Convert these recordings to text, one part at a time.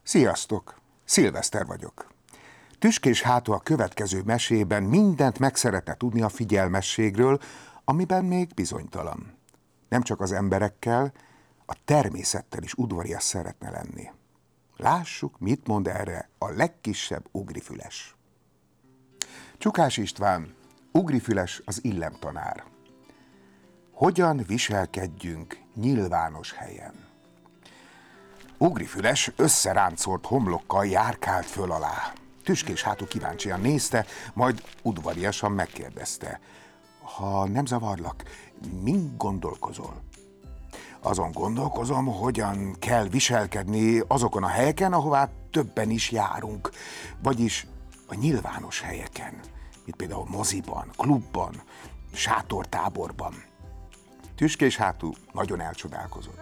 Sziasztok! Szilveszter vagyok. Tüskés Hátó a következő mesében mindent meg szeretne tudni a figyelmességről, amiben még bizonytalan. Nem csak az emberekkel, a természettel is udvarias szeretne lenni. Lássuk, mit mond erre a legkisebb ugrifüles. Csukás István, ugrifüles az illemtanár. Hogyan viselkedjünk nyilvános helyen? Ugrifüles összeráncolt homlokkal járkált föl alá. Tüskés Hátó kíváncsian nézte, majd udvariasan megkérdezte. Ha nem zavarlak, mind gondolkozol? Azon gondolkozom, hogyan kell viselkedni azokon a helyeken, ahová többen is járunk, vagyis a nyilvános helyeken, mint például moziban, klubban, sátortáborban. Tüskés Hátó nagyon elcsodálkozott.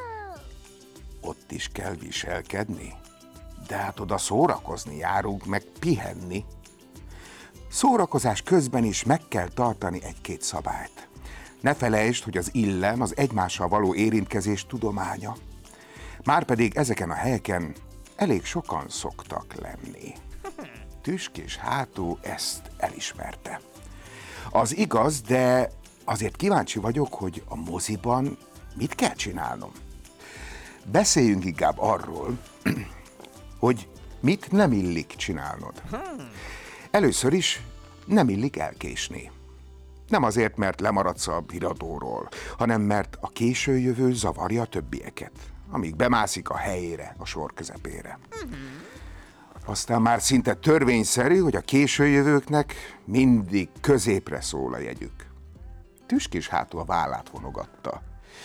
Ott is kell viselkedni? De hát oda szórakozni járunk, meg pihenni. Szórakozás közben is meg kell tartani egy-két szabályt. Ne felejtsd, hogy az illem az egymással való érintkezés tudománya. Márpedig ezeken a helyeken elég sokan szoktak lenni. Tüskés Hátó ezt elismerte. Az igaz, de azért kíváncsi vagyok, hogy a moziban mit kell csinálnom. Beszéljünk inkább arról, hogy mit nem illik csinálnod. Először is nem illik elkésni. Nem azért, mert lemaradsz a híradóról, hanem mert a későjövő zavarja a többieket, amíg bemászik a helyére, a sor közepére. Aztán már szinte törvényszerű, hogy a későjövőknek mindig középre szól a jegyük. Tüskés Hátó a vállát vonogatta.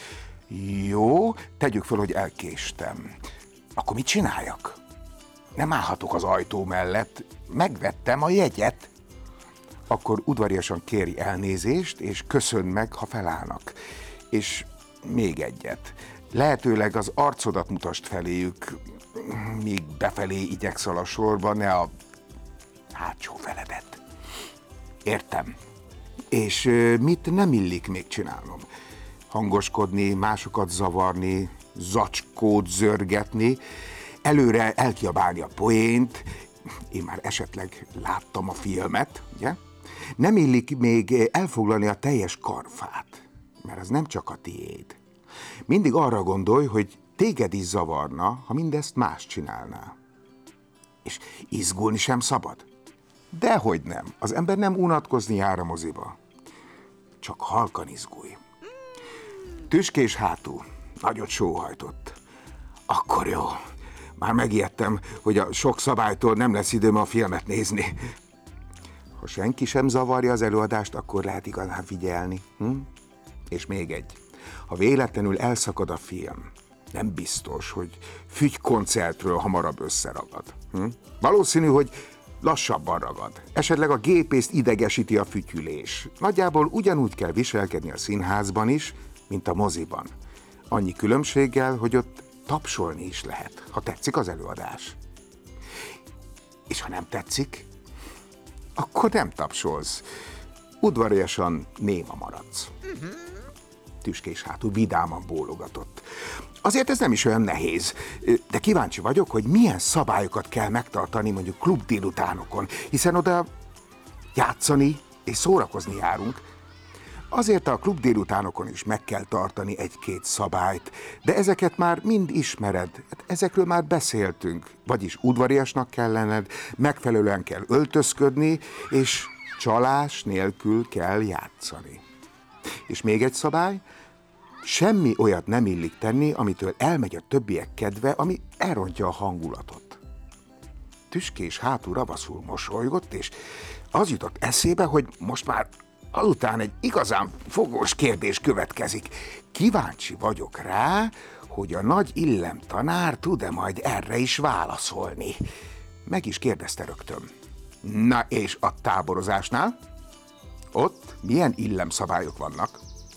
Jó, tegyük föl, hogy elkéstem. Akkor mit csináljak? Nem állhatok az ajtó mellett, megvettem a jegyet. Akkor udvariasan kérj elnézést, és köszönd meg, ha felállnak. És még egyet. Lehetőleg az arcodat mutasd feléjük, míg befelé igyekszel a sorba, ne a hátsó feledet. Értem. És mit nem illik még csinálnom? Hangoskodni, másokat zavarni, zacskót zörgetni, előre elkiabálni a poént, én már esetleg láttam a filmet, ugye? Nem illik még elfoglalni a teljes karfát, mert az nem csak a tiéd. Mindig arra gondolj, hogy téged is zavarna, ha mindezt más csinálná. És izgulni sem szabad? Dehogy nem, az ember nem unatkozni jár a moziba. Csak halkan izgulj. Tüskés Hátó nagyot sóhajtott. Akkor jó. Már megijedtem, hogy a sok szabálytól nem lesz időm a filmet nézni. Ha senki sem zavarja az előadást, akkor lehet igazán figyelni. És még egy. Ha véletlenül elszakad a film, nem biztos, hogy fügykoncertről hamarabb összeragad. Valószínű, hogy lassabban ragad. Esetleg a gépészt idegesíti a fütyülés. Nagyjából ugyanúgy kell viselkedni a színházban is, mint a moziban. Annyi különbséggel, hogy ott tapsolni is lehet, ha tetszik az előadás. És ha nem tetszik, akkor nem tapsolsz. Udvariasan néma maradsz. Tüskés Hátó vidáman bólogatott. Azért ez nem is olyan nehéz, de kíváncsi vagyok, hogy milyen szabályokat kell megtartani mondjuk klub délutánokon, hiszen oda játszani és szórakozni járunk. Azért a klub délutánokon is meg kell tartani egy-két szabályt, de ezeket már mind ismered, ezekről már beszéltünk, vagyis udvariasnak kell lenned, megfelelően kell öltözködni, és csalás nélkül kell játszani. És még egy szabály, semmi olyat nem illik tenni, amitől elmegy a többiek kedve, ami elrontja a hangulatot. Tüskés Hátó ravaszul mosolygott, és az jutott eszébe, hogy most már azután egy igazán fogós kérdés következik. Kíváncsi vagyok rá, hogy a nagy illemtanár tud-e majd erre is válaszolni. Meg is kérdezte rögtön. Na és a táborozásnál? Ott milyen illemszabályok vannak?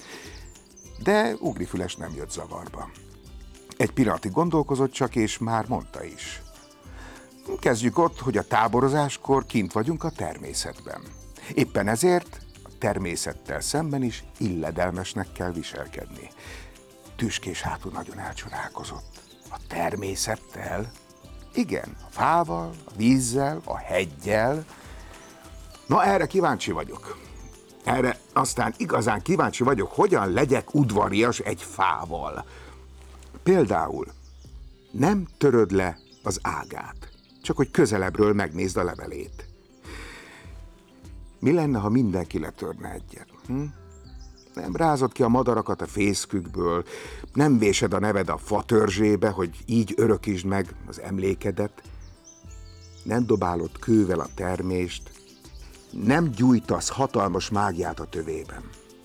De ugrifüles nem jött zavarba. Egy pillanatig gondolkozott csak, és már mondta is. Kezdjük ott, hogy a táborozáskor kint vagyunk a természetben. Éppen ezért a természettel szemben is illedelmesnek kell viselkedni. Tüskés Hátó nagyon elcsodálkozott. A természettel? Igen, a fával, a vízzel, a heggyel. Na, erre kíváncsi vagyok. Erre aztán igazán kíváncsi vagyok, hogyan legyek udvarias egy fával. Például nem töröd le az ágát, csak hogy közelebbről megnézd a levelét. Mi lenne, ha mindenki letörne egyet? Nem rázod ki a madarakat a fészkükből, nem vésed a neved a fa törzsébe, hogy így örökítsd meg az emlékedet, nem dobálod kővel a termést, nem gyújtasz hatalmas mágiát a tövében.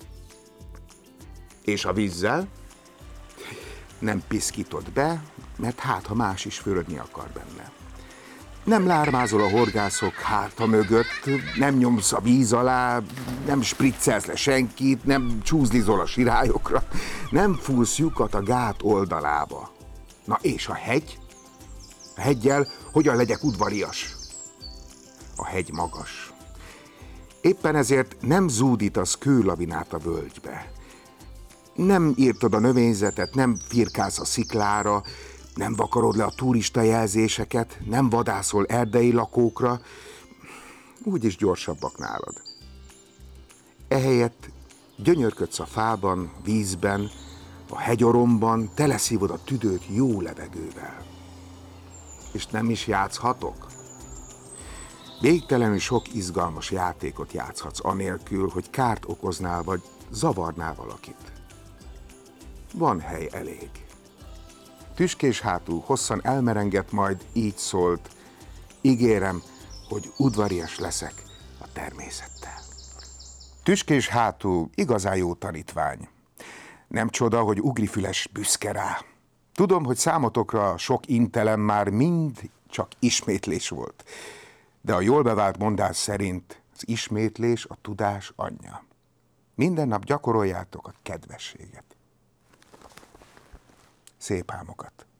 És a vízzel? Nem piszkítod be, mert hát, ha más is fürödni akar benne. Nem lármázol a horgászok háta mögött, nem nyomsz a víz alá, nem spriccelsz le senkit, nem csúzlizol a sirályokra, nem fúrsz lyukat a gát oldalába. Na és a hegy? A heggyel hogyan legyek udvarias? A hegy magas. Éppen ezért nem zúdítasz kőlavinát a völgybe. Nem írtod a növényzetet, nem firkálsz a sziklára, nem vakarod le a turista jelzéseket, nem vadászol erdei lakókra, úgyis gyorsabbak nálad. Ehelyett gyönyörködsz a fában, vízben, a hegyoromban, teleszívod a tüdőt jó levegővel. És nem is játszhatok? Végtelenül sok izgalmas játékot játszhatsz anélkül, hogy kárt okoznál vagy zavarnál valakit. Van hely elég. Tüskés hátú hosszan elmerengett, majd így szólt: ígérem, hogy udvarias leszek a természettel. Tüskés hátú igazán jó tanítvány. Nem csoda, hogy Ugrifüles büszke rá. Tudom, hogy számotokra sok intelem már mind csak ismétlés volt. De a jól bevált mondás szerint az ismétlés a tudás anyja. Minden nap gyakoroljátok a kedvességet. Szép álmokat!